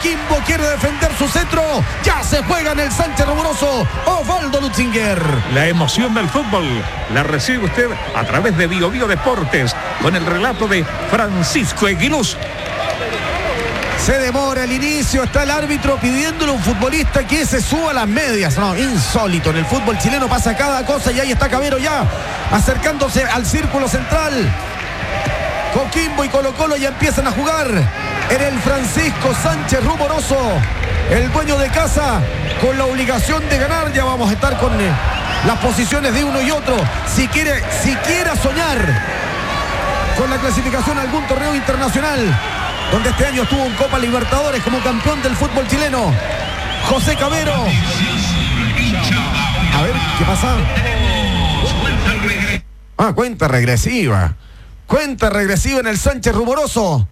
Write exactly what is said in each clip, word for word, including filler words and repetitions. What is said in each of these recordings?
Coquimbo quiere defender su centro. Ya se juega en el Sánchez Rumoroso Osvaldo Lutzinger. La emoción del fútbol la recibe usted a través de Bio Bio Deportes con el relato de Francisco Eguiluz. Se demora el inicio, está el árbitro pidiéndole a un futbolista que se suba a las medias. No, insólito, en el fútbol chileno pasa cada cosa y ahí está Cabero ya acercándose al círculo central. Coquimbo y Colo Colo ya empiezan a jugar en el Francisco Sánchez Rumoroso. El dueño de casa con la obligación de ganar. Ya vamos a estar con eh, las posiciones de uno y otro. Si quiere, si quiera soñar con la clasificación a algún torneo internacional, donde este año estuvo en Copa Libertadores como campeón del fútbol chileno, José Cabero. A ver, ¿qué pasa? Ah, cuenta regresiva. Cuenta regresiva en el Sánchez Rumoroso.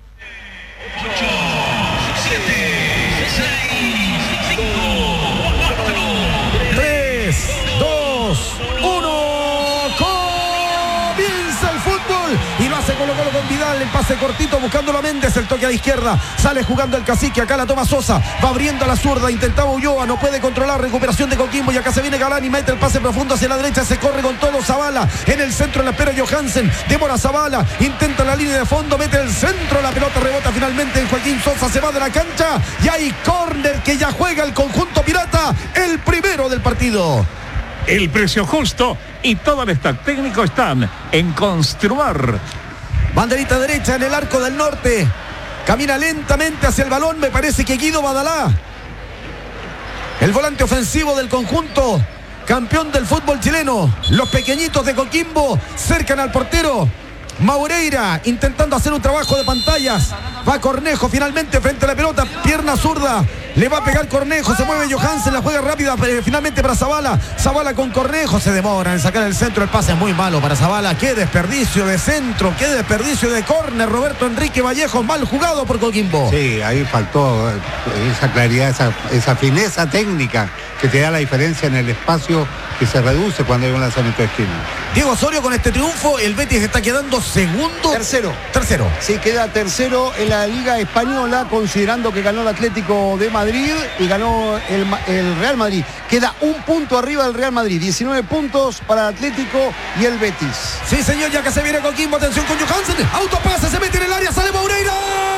tres, dos, uno. Comienza el fútbol. Y lo hace Colo Colo con Vidal. El pase cortito buscándolo a Méndez. El toque a la izquierda. Sale jugando el Cacique. Acá la toma Sosa. Va abriendo a la zurda. Intentaba Ulloa. No puede controlar. Recuperación de Coquimbo. Y acá se viene Galán y mete el pase profundo hacia la derecha. Se corre con todo Zavala. En el centro la espera Johansen. Demora Zavala. Intenta la línea de fondo. Mete el centro. La pelota rebota finalmente en Joaquín Sosa. Se va de la cancha. Y hay córner que ya juega el conjunto pirata. El primero del partido. El precio justo y todo el staff técnico están en Construar. Banderita derecha en el arco del norte. Camina lentamente hacia el balón. Me parece que Guido Badalá, el volante ofensivo del conjunto campeón del fútbol chileno. Los pequeñitos de Coquimbo cercan al portero Maureira, intentando hacer un trabajo de pantallas. Va Cornejo finalmente frente a la pelota. Pierna zurda. Le va a pegar Cornejo. Se mueve Johansen. La juega rápida. Pero finalmente para Zavala. Zavala con Cornejo. Se demora en sacar el centro. El pase es muy malo para Zavala. Qué desperdicio de centro. Qué desperdicio de córner. Roberto Enrique Vallejo. Mal jugado por Coquimbo. Sí, ahí faltó esa claridad, esa, esa fineza técnica que te da la diferencia en el espacio que se reduce cuando hay un lanzamiento de esquina. Diego Osorio, con este triunfo, el Betis está quedando segundo. Tercero. Tercero. Sí, queda tercero en la Liga Española, considerando que ganó el Atlético de Madrid y ganó el, el Real Madrid. Queda un punto arriba del Real Madrid. diecinueve puntos para el Atlético y el Betis. Sí, señor, ya que se viene Coquimbo. Atención con Johansen. Autopase, se mete en el área, sale Maureira.